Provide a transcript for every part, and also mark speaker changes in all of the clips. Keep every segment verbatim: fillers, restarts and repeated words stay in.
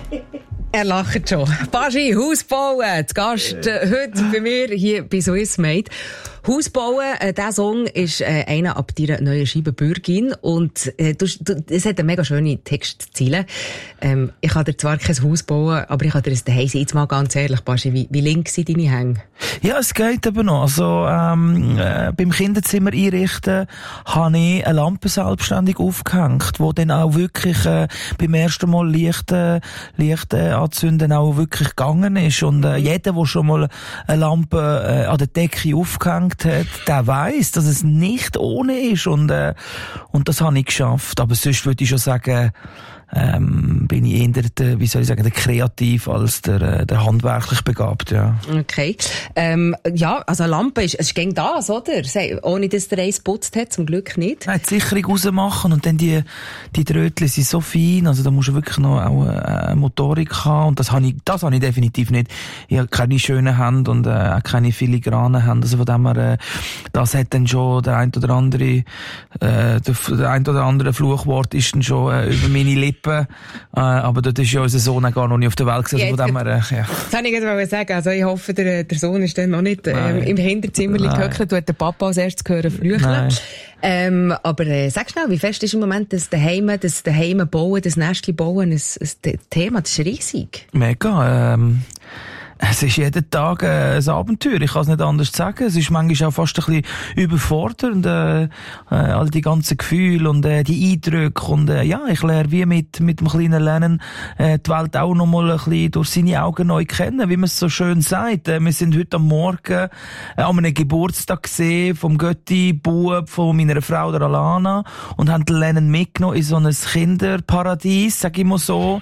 Speaker 1: Er lacht schon. Baschi, Haus bauen. Zu Gast äh, heute bei mir hier bei Swissmade. Haus bauen, äh, dieser Song ist äh, einer ab deiner neuen Scheibe Bürgin. Und äh, du, du, es hat eine mega schöne Textziele. Ähm, ich kann dir zwar kein Haus bauen, aber ich kann dir das daheim sein. Jetzt mal ganz ehrlich, Baschi, wie, wie links sind deine Hänge?
Speaker 2: Ja, es geht eben noch. Also, ähm, äh, beim Kinderzimmer einrichten habe ich eine Lampe selbstständig aufgehängt, wo dann auch wirklich äh, beim ersten Mal Licht, äh, Licht äh, anzünden auch wirklich gegangen ist. Und äh, jeder, der schon mal eine Lampe äh, an der Decke aufgehängt hat, der weiss, dass es nicht ohne ist. Und, äh, und das habe ich geschafft. Aber sonst würde ich schon sagen, ähm, bin ich eher der, wie soll ich sagen, der kreativ als der, der handwerklich begabt, ja.
Speaker 1: Okay. Ähm, ja, also eine Lampe ist, es ist gegen das, oder? Ohne dass der eins putzt hat, zum Glück nicht.
Speaker 2: Nein, die Sicherung rausmachen und dann die, die Drötchen sind so fein, also da musst du wirklich noch auch eine Motorik haben und das habe ich, das habe ich definitiv nicht. Ich habe keine schönen Hände und äh, auch keine filigranen Hände, also von dem her, äh, das hat dann schon der ein oder andere, äh, der, der ein oder andere Fluchwort ist dann schon äh, über meine Lippen. Äh, aber dort ist ja unser Sohn gar noch nicht auf der Welt gewesen.
Speaker 1: Ja,
Speaker 2: von dem her, äh, ja.
Speaker 1: Das wollte ich gerade sagen. Also ich hoffe, der, der Sohn ist dann noch nicht ähm, im Hinterzimmer gehockt, tut der Papa als erstes hören, früher. Ähm, aber äh, sag schnell, wie fest ist im Moment das Daheim, das Daheim bauen, das Nestchen bauen, ein, ein Thema, das ist riesig.
Speaker 2: Mega, ähm... Es ist jeden Tag äh, ein Abenteuer, ich kann es nicht anders sagen. Es ist manchmal auch fast ein bisschen überfordernd, äh, äh, all die ganzen Gefühle und äh, die Eindrücke. Und äh, ja, ich lerne wie mit mit dem kleinen Lernen äh, die Welt auch noch mal ein bisschen durch seine Augen neu kennen, wie man es so schön sagt. Äh, wir sind heute am Morgen äh, an einem Geburtstag gesehen vom Götti Bub von meiner Frau, der Alana, und haben den Lernen mitgenommen in so ein Kinderparadies, sag ich mal so.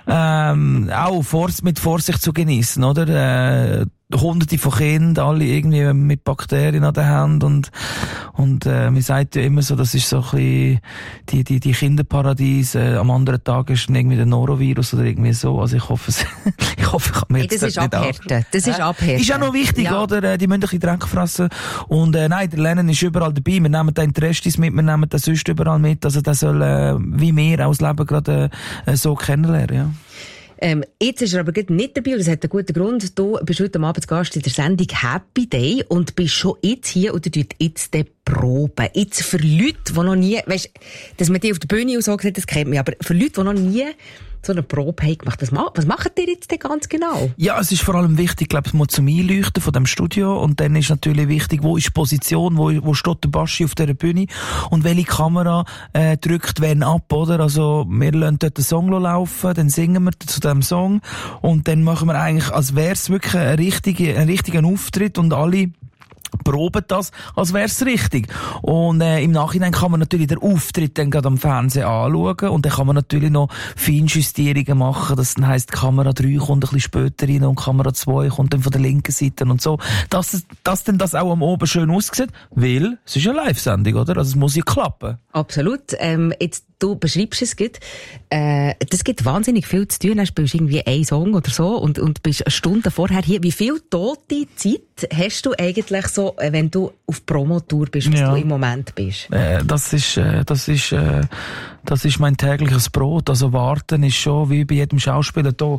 Speaker 2: Ähm, auch vor, mit Vorsicht zu genießen, oder? Äh, Hunderte von Kindern, alle irgendwie mit Bakterien an der Hand und und äh, man sagt ja immer so, das ist so ein bisschen die die die Kinderparadies. Äh, am anderen Tag ist dann irgendwie der Norovirus oder irgendwie so. Also ich hoffe, es, ich hoffe, ich kann mir
Speaker 1: hey,
Speaker 2: jetzt
Speaker 1: das, das ist abhärten. Das ist
Speaker 2: äh?
Speaker 1: abhärten.
Speaker 2: Ist auch noch wichtig, ja. Oder? Die müssen ein bisschen Dreck fressen. Und äh, nein, der Lernen ist überall dabei. Wir nehmen den Interestis mit, wir nehmen den sonst überall mit. Also der soll äh, wie wir auch das Leben gerade äh, so kennenlernen. Ja.
Speaker 1: Ähm, jetzt ist er aber nicht dabei, und das hat einen guten Grund. Du bist heute am Abend Gast in der Sendung Happy Day und bist schon jetzt hier oder tut jetzt die Probe. Jetzt für Leute, die noch nie, weisst, dass man die auf der Bühne und so sieht, das kennt man, aber für Leute, die noch nie so eine Probe haben gemacht, was, was macht ihr jetzt denn ganz genau?
Speaker 2: Ja, es ist vor allem wichtig, glaube ich, mal zum Einleuchten von dem Studio, und dann ist natürlich wichtig, wo ist die Position, wo, wo steht der Baschi auf dieser Bühne und welche Kamera äh, drückt wen ab, oder? Also wir lassen dort den Song laufen, dann singen wir zu dem Song und dann machen wir eigentlich, als wäre es wirklich ein richtiger, ein richtiger Auftritt und alle proben das, als wär's richtig. Und äh, im Nachhinein kann man natürlich den Auftritt dann gerade am Fernsehen anschauen und dann kann man natürlich noch Feinjustierungen machen. Das dann heisst, Kamera drei kommt ein bisschen später rein und Kamera zwei kommt dann von der linken Seite und so. Dass, dass dann das auch am Oben schön aussieht, weil es ist eine Live-Sendung, oder? Also es muss ja klappen.
Speaker 1: Absolut. Ähm, jetzt, du beschreibst es gut. Äh, das gibt wahnsinnig viel zu tun. Du spielst irgendwie einen Song oder so und, und bist eine Stunde vorher hier. Wie viel tote Zeit hast du eigentlich so, wenn du auf Promotour bist, was ja. du im Moment bist?
Speaker 2: Äh, das ist, äh, das ist, äh, das ist mein tägliches Brot. Also warten ist schon wie bei jedem Schauspieler da.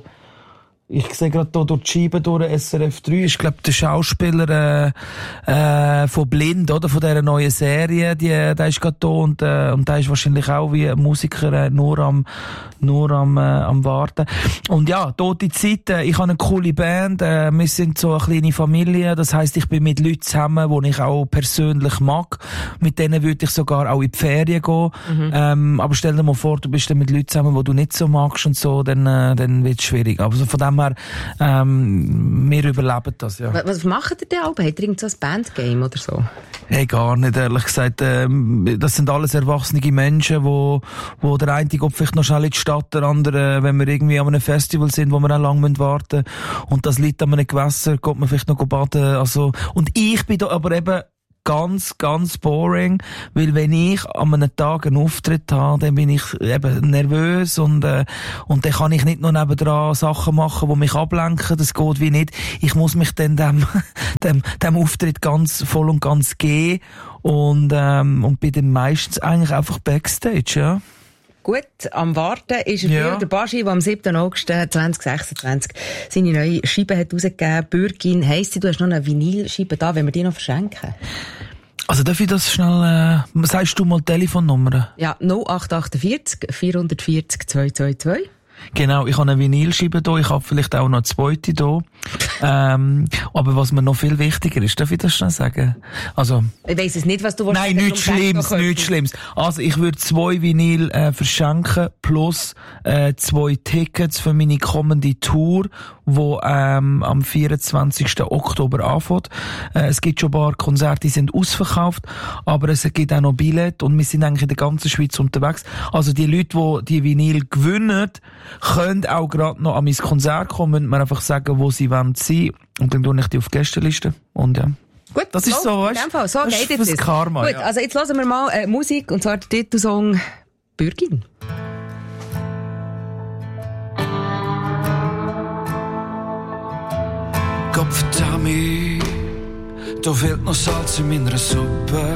Speaker 2: Ich sehe gerade hier durch die Scheibe durch S R F drei, ist glaube der Schauspieler äh, äh, von Blind, oder, von dieser neuen Serie, die, der ist gerade da und, äh, und der ist wahrscheinlich auch wie ein Musiker äh, nur am nur am, äh, am Warten. Und ja, tote Zeit, äh, ich habe eine coole Band, äh, wir sind so eine kleine Familie, das heisst, ich bin mit Leuten zusammen, die ich auch persönlich mag, mit denen würde ich sogar auch in die Ferien gehen, mhm. ähm, aber stell dir mal vor, du bist dann mit Leuten zusammen, die du nicht so magst und so, dann, äh, dann wird es schwierig. Aber von dem her, ähm, wir überleben das, ja.
Speaker 1: Was, was macht ihr denn auch? Habt ihr irgend so ein Bandgame oder so?
Speaker 2: Hey, gar nicht, ehrlich gesagt. Ähm, das sind alles erwachsene Menschen, wo, wo der eine geht vielleicht noch schnell in die Stadt, der andere, wenn wir irgendwie an einem Festival sind, wo wir auch lange warten müssen. Und das liegt an einem Gewässer, geht man vielleicht noch baden. Also, und ich bin da aber eben ganz, ganz boring, weil wenn ich an einem Tag einen Auftritt habe, dann bin ich eben nervös und, äh, und dann kann ich nicht noch nebendran Sachen machen, die mich ablenken, das geht wie nicht. Ich muss mich dann dem, dem, dem Auftritt ganz voll und ganz geben und, ähm, und bin dann meistens eigentlich einfach Backstage, ja.
Speaker 1: gut am Warten ist er
Speaker 2: Ja.
Speaker 1: für der Baschi, der am siebten August zwanzig sechsundzwanzig seine neue Scheibe hat rausgegeben. Bürgin heisst sie, du hast noch eine Vinylscheibe da, wenn wir die noch verschenken.
Speaker 2: Also darf ich das schnell, äh, sagst du mal die Telefonnummer?
Speaker 1: Ja, null acht acht vier vier vier null zwei zwei zwei.
Speaker 2: Genau, ich habe eine Vinylscheibe hier, ich habe vielleicht auch noch eine zweite hier. ähm, aber was mir noch viel wichtiger ist, darf ich das schnell sagen? Also,
Speaker 1: Ich weiss es nicht, was du willst.
Speaker 2: nein, nichts Schlimmes, nichts Schlimmes. Also ich würde zwei Vinyl äh, verschenken, plus äh, zwei Tickets für meine kommende Tour, wo ähm, am vierundzwanzigsten Oktober anfängt. Äh, es gibt schon ein paar Konzerte, die sind ausverkauft, aber es gibt auch noch Billette und wir sind eigentlich in der ganzen Schweiz unterwegs. Also die Leute, die die Vinyl gewinnen, können auch gerade noch an mein Konzert kommen, müssen mir einfach sagen, wo sie wollen sein, und dann tue ich die auf die Gästeliste. Und ja.
Speaker 1: Gut,
Speaker 2: Das ist so, weißt
Speaker 1: in dem Fall, so
Speaker 2: das
Speaker 1: geht
Speaker 2: ist
Speaker 1: jetzt
Speaker 2: fürs
Speaker 1: das.
Speaker 2: Karma,
Speaker 1: Gut,
Speaker 2: ja.
Speaker 1: also jetzt hören wir mal äh, Musik, und zwar der Titelsong Bürgin.
Speaker 3: Gott verdammt, da fehlt noch Salz in meiner Suppe.